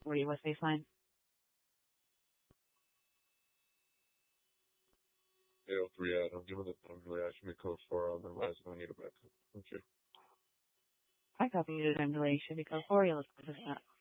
Were you with baseline? 803 Adam, given the time delay, I should be code 4, otherwise I need a backup. Thank you. I copy you to time delay. Should be code 4. You'll look for that.